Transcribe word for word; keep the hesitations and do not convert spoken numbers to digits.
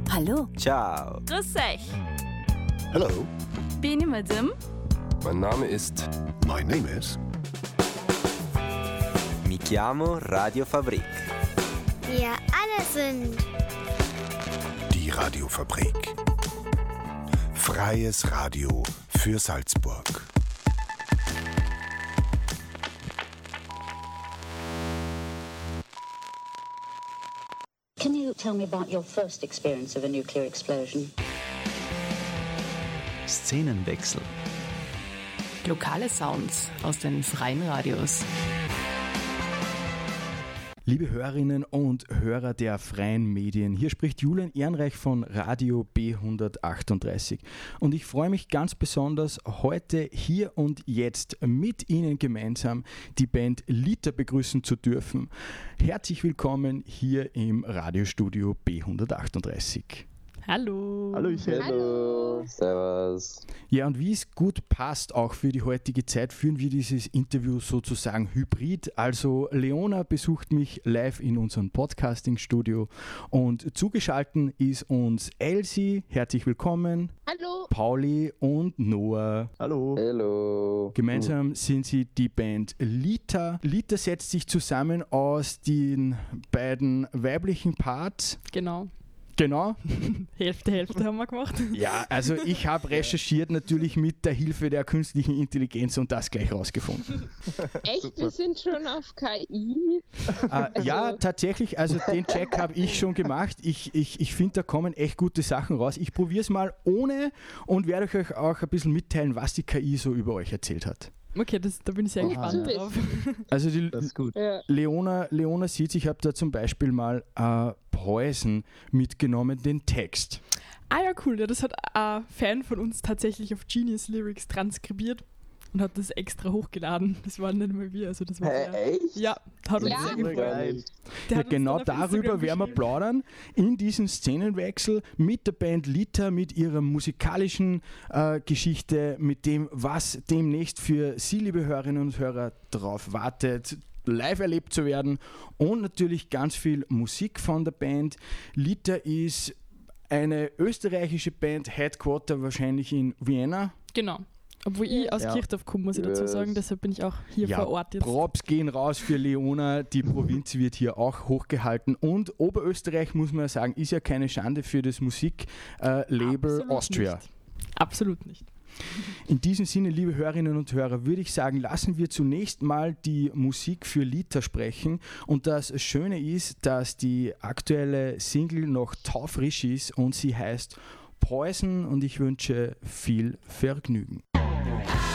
Hallo. Ciao. Grüß euch. Hello. Bin ich Madame? Mein Name ist... My name is... Mi chiamo Radio Fabrik. Wir alle sind... Die Radiofabrik. Freies Radio für Salzburg. Can you tell me about your first experience of a nuclear explosion? Szenenwechsel. Lokale Sounds aus den freien Radios. Liebe Hörerinnen und Hörer der freien Medien, hier spricht Julian Ehrenreich von Radio B hundertachtunddreißig und ich freue mich ganz besonders, heute hier und jetzt mit Ihnen gemeinsam die Band Liter begrüßen zu dürfen. Herzlich willkommen hier im Radiostudio B hundertachtunddreißig. Hallo. Hallo, ich Hallo. Servus. Ja, und wie es gut passt, auch für die heutige Zeit, führen wir dieses Interview sozusagen hybrid. Also Leona besucht mich live in unserem Podcasting-Studio und zugeschaltet ist uns Elsie. Herzlich willkommen. Hallo. Pauli und Noah. Hallo. Hallo. Gemeinsam sind sie die Band Liter. Liter setzt sich zusammen aus den beiden weiblichen Parts. Genau. Genau. Hälfte, Hälfte haben wir gemacht. Ja, also ich habe recherchiert natürlich mit der Hilfe der künstlichen Intelligenz und das gleich rausgefunden. Echt? Wir sind schon auf K I? Äh, ja, tatsächlich, also den Check habe ich schon gemacht. Ich, ich, ich finde, da kommen echt gute Sachen raus. Ich probiere es mal ohne und werde euch auch ein bisschen mitteilen, was die K I so über euch erzählt hat. Okay, das, da bin ich sehr Aha. gespannt drauf. Also die Das ist gut. Ja. Leona, Leona sieht, ich habe da zum Beispiel mal äh, Poison mitgenommen, den Text. Ah ja, cool. Ja, das hat ein Fan von uns tatsächlich auf Genius Lyrics transkribiert und hat das extra hochgeladen. Das waren nicht mal wir, also das war sehr... Hä, echt? Ja, hat uns Ja. sehr gefreut. Geil. Der Ja, hat uns genau dann auf darüber Instagram werden wir geschrieben. plaudern, in diesem Szenenwechsel mit der Band Liter, mit ihrer musikalischen äh, Geschichte, mit dem, was demnächst für Sie, liebe Hörerinnen und Hörer, darauf wartet, live erlebt zu werden und natürlich ganz viel Musik von der Band. Liter ist eine österreichische Band, Headquarter wahrscheinlich in Vienna. Genau. Obwohl ich aus Ja. Kirchdorf komme, muss ich dazu Yes. sagen. Deshalb bin ich auch hier Ja, vor Ort jetzt. Props gehen raus für Leona, die Provinz wird hier auch hochgehalten und Oberösterreich, muss man sagen, ist ja keine Schande für das Musiklabel Absolut Austria. Nicht. Absolut nicht. In diesem Sinne, liebe Hörerinnen und Hörer, würde ich sagen, lassen wir zunächst mal die Musik für Liter sprechen. Und das Schöne ist, dass die aktuelle Single noch taufrisch ist und sie heißt Poison und ich wünsche viel Vergnügen.